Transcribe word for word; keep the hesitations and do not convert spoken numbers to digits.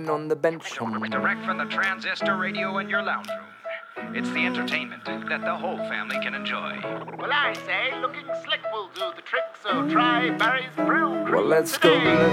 sitting on the bench. Um, Direct from the transistor radio in your lounge room. It's the entertainment that the whole family can enjoy. Well, I say, looking slick will do the trick, so try Barry's Brew Crew well, let's go, today.